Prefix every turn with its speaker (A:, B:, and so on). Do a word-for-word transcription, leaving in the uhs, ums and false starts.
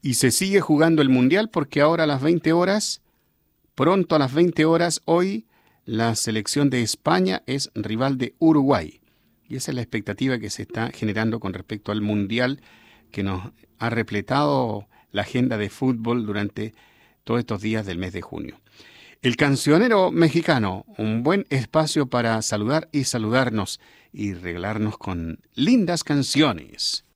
A: Y se sigue jugando el Mundial porque ahora a las veinte horas, pronto a las veinte horas, hoy la selección de España es rival de Uruguay. Y esa es la expectativa que se está generando con respecto al Mundial que nos ha repletado la agenda de fútbol durante todos estos días del mes de junio. El cancionero mexicano, un buen espacio para saludar y saludarnos y regalarnos con lindas canciones.